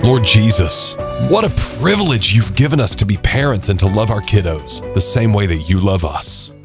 Lord Jesus, what a privilege you've given us to be parents and to love our kiddos the same way that you love us.